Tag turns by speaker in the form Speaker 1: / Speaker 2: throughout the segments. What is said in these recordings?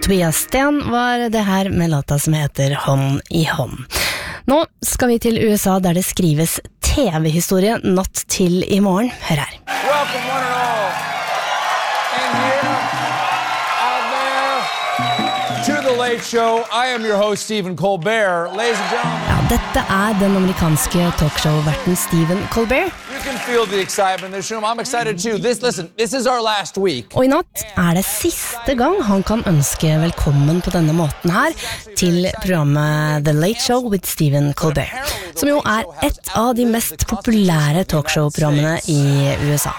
Speaker 1: Tobias Sten var det her med låta som heter Hånd i hånd. Nå skal vi til USA der det skrives TV-historie natt til i morgen. Hør her.
Speaker 2: Welcome one and all. And here, out there, to the Late Show. I am your host, Stephen Colbert. Ladies and gentlemen.
Speaker 1: Ja, dette den amerikanske talkshow-verten Stephen Colbert.
Speaker 2: You can feel the excitement in this room. I'm excited too. This is our last week.
Speaker 1: Og i natt det siste gang han kan ønske velkommen på denne måten her til programmet The Late Show with Stephen Colbert, som jo et av de mest populære talkshow-programmene i USA.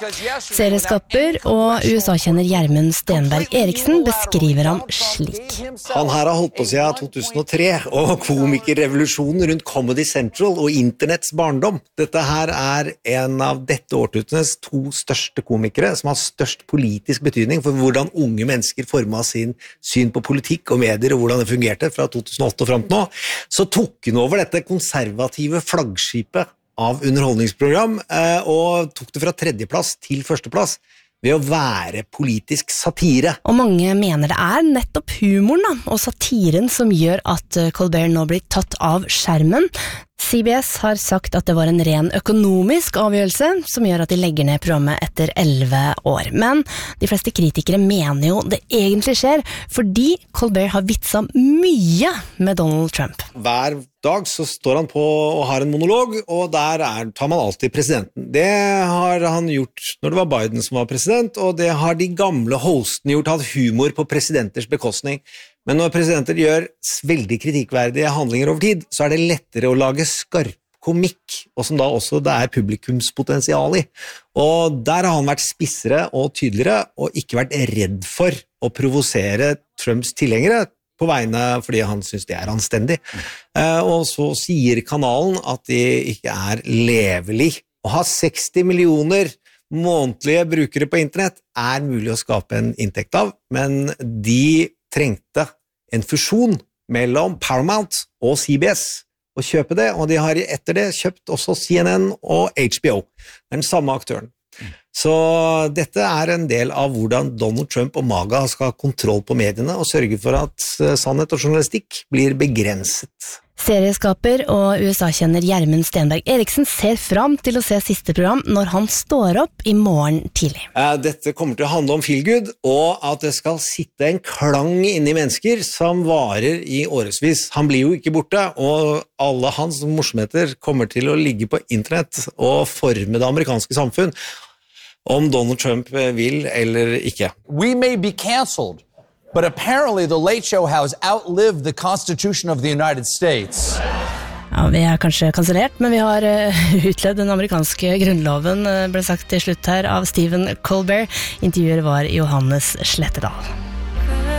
Speaker 1: Serieskaper og USA-kjenner Gjermund Stenberg Eriksen beskriver ham slik.
Speaker 3: Han her har holdt på siden 2003, og komikerrevolusjonen rundt Comedy Central og internetts barndom. Dette her en av dette årtusenes 2 største komikere som har størst politisk betydning for hvordan unge mennesker formet sin syn på politikk og medier og hvordan det fungerte fra 2008 og frem til nå. Så tok han over dette konservative flaggskipet av underholdningsprogram, og tok det fra 3. plass til 1. plass ved å være politisk satire.
Speaker 1: Og mange mener det nettopp humoren og satiren som gjør at Colbert nå blir tatt av skjermen. CBS har sagt at det var en ren økonomisk avgjørelse som gjør at de legger ned programmet etter 11 år. Men de fleste kritikere mener jo det egentlig skjer fordi Colbert har vitsa mye med Donald Trump.
Speaker 3: Hver dag så står han på og har en monolog, og der tar man alltid presidenten. Det har han gjort når det var Biden som var president, og det har de gamle hostene gjort, hatt humor på presidenters bekostning. Men når presidenter gjør veldig kritikkverdige handlinger over tid, så det lettere å lage skarp komikk, og som da også det publikumspotensial i. Og der har han vært spissere og tydeligere, og ikke vært redd for å provosere Trumps tilhengere, på vegne fordi han synes det anstendig. Og så sier kanalen at de ikke levelig. Å ha 60 millioner månedlige brukere på internett mulig å skape en inntekt av, men de trengte en fusjon mellom Paramount og CBS å kjøpe det, og de har etter det kjøpt også CNN og HBO, den samme aktøren. Så dette en del av hvordan Donald Trump og MAGA skal ha kontroll på mediene og sørge for at sannhet og journalistikk blir begrenset.
Speaker 1: Serieskaper og USA-kjenner Gjermund Stenberg Eriksen ser fram til å se siste program når han står opp i morgen tidlig.
Speaker 3: Dette kommer til å handle om feelgood, og at det skal sitte en klang inni mennesker som varer i årevis. Han blir jo ikke borte, og alle hans morsomheter kommer til å ligge på internett og forme det amerikanske samfunn, om Donald Trump vil eller ikke.
Speaker 2: We may be cancelled. But apparently the Late Show has outlived the Constitution of the United States.
Speaker 1: Ja, vi kanskje kansellert, men vi har utlevd den amerikanske grunnloven, ble sagt til slutt her av Stephen Colbert. Intervjuer var Johannes Slettedal.